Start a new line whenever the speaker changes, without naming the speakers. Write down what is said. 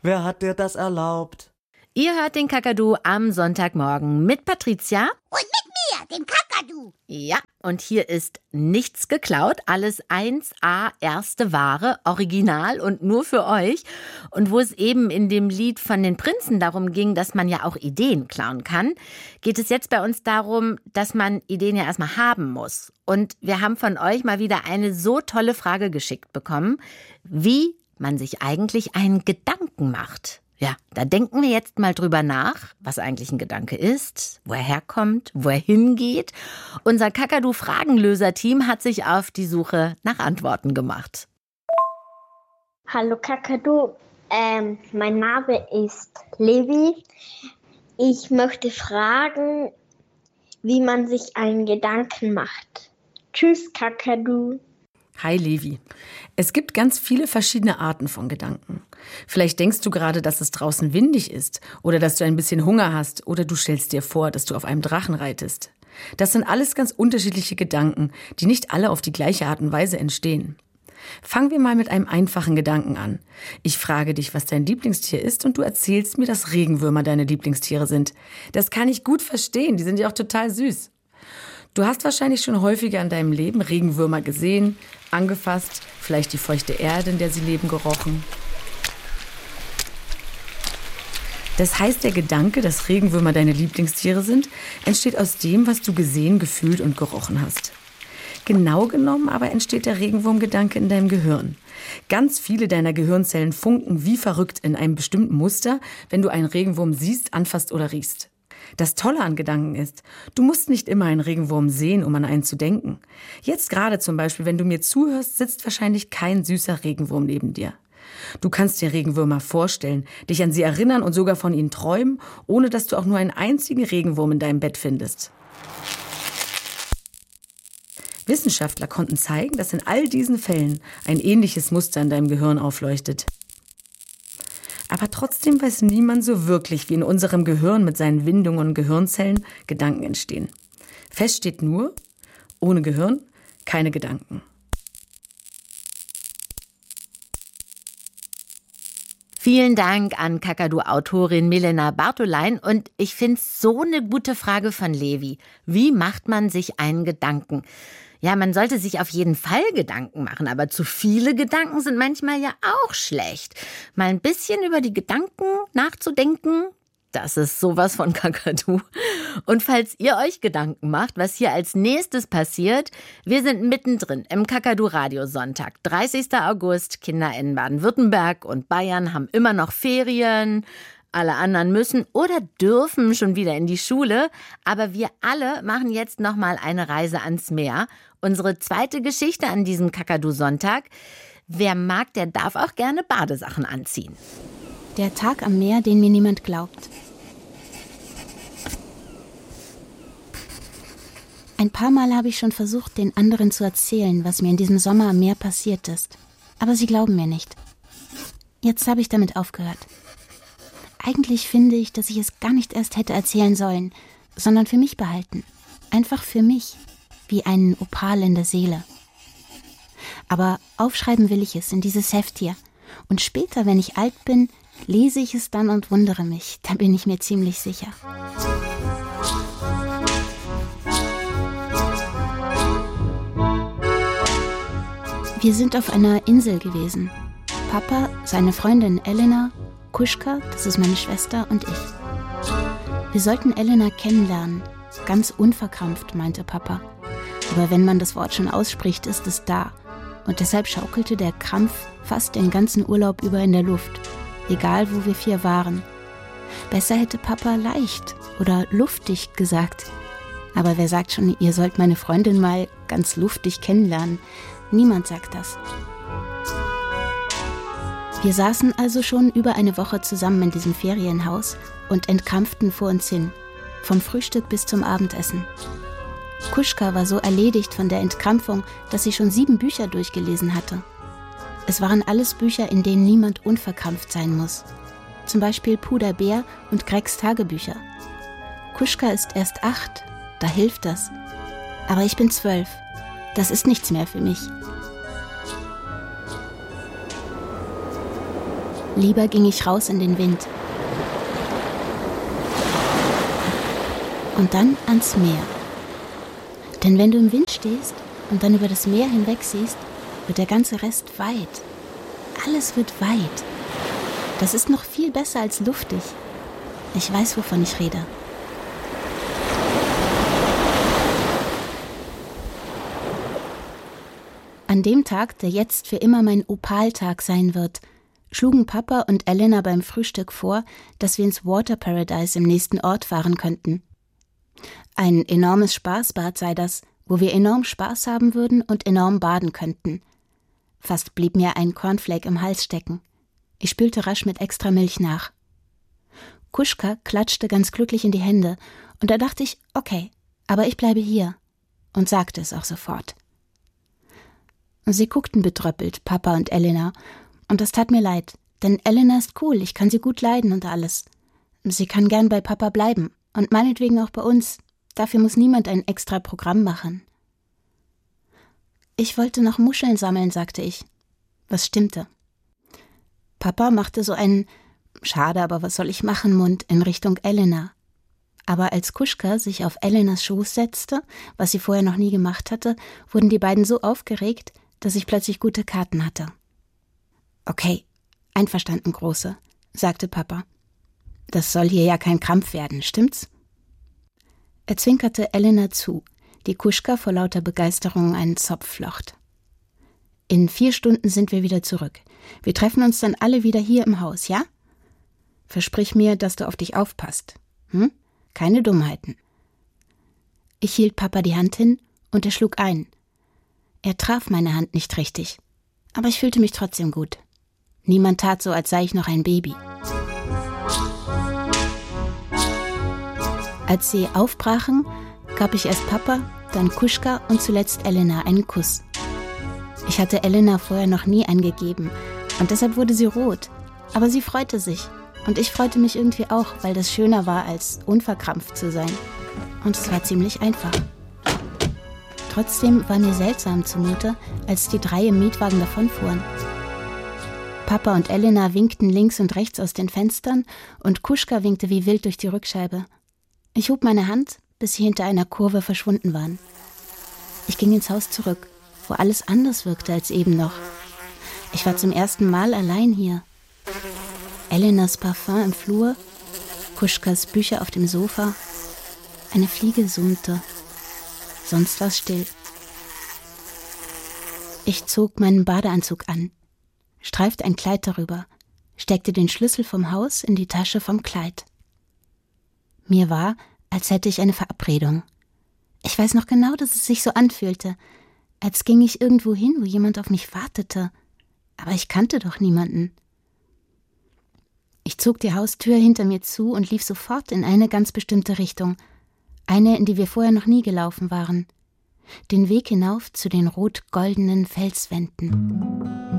Wer hat dir das erlaubt?
Ihr hört den Kakadu am Sonntagmorgen mit Patricia.
Und mit mir, dem Kakadu.
Ja, und hier ist nichts geklaut. Alles 1A, erste Ware, original und nur für euch. Und wo es eben in dem Lied von den Prinzen darum ging, dass man ja auch Ideen klauen kann, geht es jetzt bei uns darum, dass man Ideen ja erstmal haben muss. Und wir haben von euch mal wieder eine so tolle Frage geschickt bekommen, wie man sich eigentlich einen Gedanken macht. Ja, da denken wir jetzt mal drüber nach, was eigentlich ein Gedanke ist, wo er herkommt, wo er hingeht. Unser Kakadu-Fragenlöser-Team hat sich auf die Suche nach Antworten gemacht.
Hallo Kakadu, mein Name ist Levi. Ich möchte fragen, wie man sich einen Gedanken macht. Tschüss Kakadu.
Hi Levi. Es gibt ganz viele verschiedene Arten von Gedanken. Vielleicht denkst du gerade, dass es draußen windig ist oder dass du ein bisschen Hunger hast oder du stellst dir vor, dass du auf einem Drachen reitest. Das sind alles ganz unterschiedliche Gedanken, die nicht alle auf die gleiche Art und Weise entstehen. Fangen wir mal mit einem einfachen Gedanken an. Ich frage dich, was dein Lieblingstier ist und du erzählst mir, dass Regenwürmer deine Lieblingstiere sind. Das kann ich gut verstehen, die sind ja auch total süß. Du hast wahrscheinlich schon häufiger in deinem Leben Regenwürmer gesehen, angefasst, vielleicht die feuchte Erde, in der sie leben, gerochen. Das heißt, der Gedanke, dass Regenwürmer deine Lieblingstiere sind, entsteht aus dem, was du gesehen, gefühlt und gerochen hast. Genau genommen aber entsteht der Regenwurmgedanke in deinem Gehirn. Ganz viele deiner Gehirnzellen funken wie verrückt in einem bestimmten Muster, wenn du einen Regenwurm siehst, anfasst oder riechst. Das Tolle an Gedanken ist, du musst nicht immer einen Regenwurm sehen, um an einen zu denken. Jetzt gerade zum Beispiel, wenn du mir zuhörst, sitzt wahrscheinlich kein süßer Regenwurm neben dir. Du kannst dir Regenwürmer vorstellen, dich an sie erinnern und sogar von ihnen träumen, ohne dass du auch nur einen einzigen Regenwurm in deinem Bett findest. Wissenschaftler konnten zeigen, dass in all diesen Fällen ein ähnliches Muster in deinem Gehirn aufleuchtet. Aber trotzdem weiß niemand so wirklich, wie in unserem Gehirn mit seinen Windungen und Gehirnzellen Gedanken entstehen. Fest steht nur, ohne Gehirn keine Gedanken.
Vielen Dank an Kakadu-Autorin Milena Bartolein. Und ich finde es so eine gute Frage von Levi. Wie macht man sich einen Gedanken? Ja, man sollte sich auf jeden Fall Gedanken machen, aber zu viele Gedanken sind manchmal ja auch schlecht. Mal ein bisschen über die Gedanken nachzudenken, das ist sowas von Kakadu. Und falls ihr euch Gedanken macht, was hier als nächstes passiert, wir sind mittendrin im Kakadu-Radio-Sonntag, 30. August. Kinder in Baden-Württemberg und Bayern haben immer noch Ferien. Alle anderen müssen oder dürfen schon wieder in die Schule. Aber wir alle machen jetzt nochmal eine Reise ans Meer. Unsere zweite Geschichte an diesem Kakadu-Sonntag. Wer mag, der darf auch gerne Badesachen anziehen.
Der Tag am Meer, den mir niemand glaubt. Ein paar Mal habe ich schon versucht, den anderen zu erzählen, was mir in diesem Sommer am Meer passiert ist. Aber sie glauben mir nicht. Jetzt habe ich damit aufgehört. Eigentlich finde ich, dass ich es gar nicht erst hätte erzählen sollen, sondern für mich behalten. Einfach für mich, wie einen Opal in der Seele. Aber aufschreiben will ich es in dieses Heft hier. Und später, wenn ich alt bin, lese ich es dann und wundere mich. Da bin ich mir ziemlich sicher. Wir sind auf einer Insel gewesen. Papa, seine Freundin Elena, Kuschka, das ist meine Schwester, und ich. Wir sollten Elena kennenlernen. Ganz unverkrampft, meinte Papa. Aber wenn man das Wort schon ausspricht, ist es da. Und deshalb schaukelte der Krampf fast den ganzen Urlaub über in der Luft. Egal, wo wir 4 waren. Besser hätte Papa leicht oder luftig gesagt. Aber wer sagt schon, ihr sollt meine Freundin mal ganz luftig kennenlernen? Niemand sagt das. Wir saßen also schon über eine Woche zusammen in diesem Ferienhaus und entkrampften vor uns hin, vom Frühstück bis zum Abendessen. Kuschka war so erledigt von der Entkrampfung, dass sie schon 7 Bücher durchgelesen hatte. Es waren alles Bücher, in denen niemand unverkrampft sein muss. Zum Beispiel Puderbär und Gregs Tagebücher. Kuschka ist erst 8, da hilft das. Aber ich bin 12. Das ist nichts mehr für mich. Lieber ging ich raus in den Wind. Und dann ans Meer. Denn wenn du im Wind stehst und dann über das Meer hinweg siehst, wird der ganze Rest weit. Alles wird weit. Das ist noch viel besser als luftig. Ich weiß, wovon ich rede. An dem Tag, der jetzt für immer mein Opaltag sein wird, schlugen Papa und Elena beim Frühstück vor, dass wir ins Water Paradise im nächsten Ort fahren könnten. Ein enormes Spaßbad sei das, wo wir enorm Spaß haben würden und enorm baden könnten. Fast blieb mir ein Cornflake im Hals stecken. Ich spülte rasch mit extra Milch nach. Kuschka klatschte ganz glücklich in die Hände und da dachte ich, okay, aber ich bleibe hier und sagte es auch sofort. Sie guckten betröppelt, Papa und Elena, und das tat mir leid, denn Elena ist cool, ich kann sie gut leiden und alles. Sie kann gern bei Papa bleiben und meinetwegen auch bei uns. Dafür muss niemand ein extra Programm machen. Ich wollte noch Muscheln sammeln, sagte ich. Was stimmte? Papa machte so einen »Schade, aber was soll ich machen« Mund in Richtung Elena. Aber als Kuschka sich auf Elenas Schoß setzte, was sie vorher noch nie gemacht hatte, wurden die beiden so aufgeregt, dass ich plötzlich gute Karten hatte. »Okay, einverstanden, Große«, sagte Papa. »Das soll hier ja kein Krampf werden, stimmt's?« Er zwinkerte Elena zu, die Kuschka vor lauter Begeisterung einen Zopf flocht. »In 4 Stunden sind wir wieder zurück. Wir treffen uns dann alle wieder hier im Haus, ja? Versprich mir, dass du auf dich aufpasst. Keine Dummheiten.« Ich hielt Papa die Hand hin und er schlug ein. Er traf meine Hand nicht richtig, aber ich fühlte mich trotzdem gut. Niemand tat so, als sei ich noch ein Baby. Als sie aufbrachen, gab ich erst Papa, dann Kuschka und zuletzt Elena einen Kuss. Ich hatte Elena vorher noch nie einen gegeben und deshalb wurde sie rot, aber sie freute sich. Und ich freute mich irgendwie auch, weil das schöner war, als unverkrampft zu sein. Und es war ziemlich einfach. Trotzdem war mir seltsam zumute, als die 3 im Mietwagen davonfuhren. Papa und Elena winkten links und rechts aus den Fenstern und Kuschka winkte wie wild durch die Rückscheibe. Ich hob meine Hand, bis sie hinter einer Kurve verschwunden waren. Ich ging ins Haus zurück, wo alles anders wirkte als eben noch. Ich war zum ersten Mal allein hier. Elenas Parfum im Flur, Kuschkas Bücher auf dem Sofa. Eine Fliege summte. Sonst war es still. Ich zog meinen Badeanzug an, streifte ein Kleid darüber, steckte den Schlüssel vom Haus in die Tasche vom Kleid. Mir war, als hätte ich eine Verabredung. Ich weiß noch genau, dass es sich so anfühlte, als ging ich irgendwo hin, wo jemand auf mich wartete. Aber ich kannte doch niemanden. Ich zog die Haustür hinter mir zu und lief sofort in eine ganz bestimmte Richtung. Eine, in die wir vorher noch nie gelaufen waren. Den Weg hinauf zu den rot-goldenen Felswänden.